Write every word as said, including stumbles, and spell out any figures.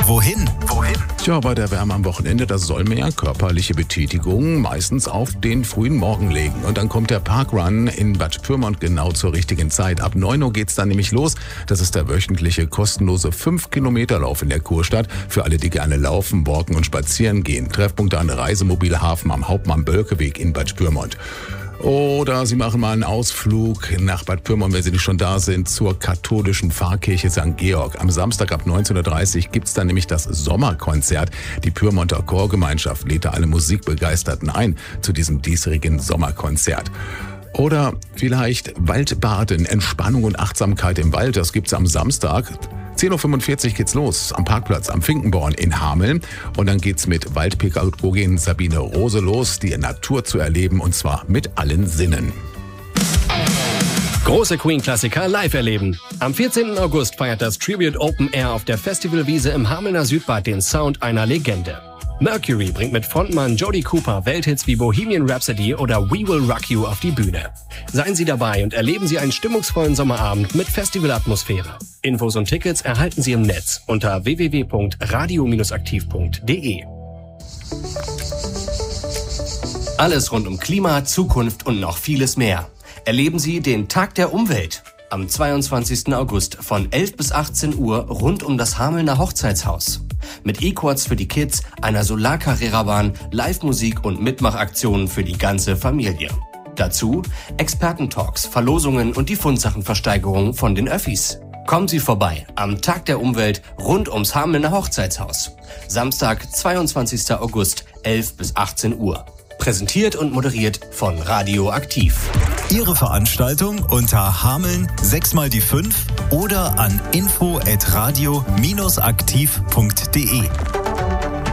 wohin? Wohin? Tja, bei der Wärme am Wochenende, das soll mehr körperliche Betätigung meistens auf den frühen Morgen legen. Und dann kommt der Parkrun in Bad Pyrmont genau zur richtigen Zeit. Ab neun Uhr geht's dann nämlich los. Das ist der wöchentliche kostenlose fünf Kilometer Lauf in der Kurstadt. Für alle, die gerne laufen, walken und spazieren gehen. Treffpunkte an Reisemobilhafen am Hauptmann-Bölke-Weg in Bad Pyrmont. Oder Sie machen mal einen Ausflug nach Bad Pyrmont, wenn Sie nicht schon da sind, zur katholischen Pfarrkirche Sankt Georg. Am Samstag ab neunzehn Uhr dreißig gibt's dann nämlich das Sommerkonzert. Die Pyrmonter Chorgemeinschaft lädt da alle Musikbegeisterten ein zu diesem diesjährigen Sommerkonzert. Oder vielleicht Waldbaden, Entspannung und Achtsamkeit im Wald. Das gibt's am Samstag. zehn Uhr fünfundvierzig geht's los am Parkplatz am Finkenborn in Hameln. Und dann geht's mit Waldpädagogin Sabine Rose los, die Natur zu erleben, und zwar mit allen Sinnen. Große Queen-Klassiker live erleben. Am vierzehnten August feiert das Tribute Open Air auf der Festivalwiese im Hamelner Südbad den Sound einer Legende. Mercury bringt mit Frontmann Jody Cooper Welthits wie Bohemian Rhapsody oder We Will Rock You auf die Bühne. Seien Sie dabei und erleben Sie einen stimmungsvollen Sommerabend mit Festivalatmosphäre. Infos und Tickets erhalten Sie im Netz unter w w w punkt radio aktiv punkt d e. Alles rund um Klima, Zukunft und noch vieles mehr. Erleben Sie den Tag der Umwelt am zweiundzwanzigsten August von elf bis achtzehn Uhr rund um das Hamelner Hochzeitshaus. Mit E-Quads für die Kids, einer Solar-Carrera-Bahn, Live-Musik und Mitmachaktionen für die ganze Familie. Dazu Expertentalks, Verlosungen und die Fundsachenversteigerung von den Öffis. Kommen Sie vorbei am Tag der Umwelt rund ums Hamelner Hochzeitshaus. Samstag, zweiundzwanzigsten August, elf bis achtzehn Uhr. Präsentiert und moderiert von Radio Aktiv. Ihre Veranstaltung unter Hameln sechs mal die fünf oder an info at radio aktiv punkt d e.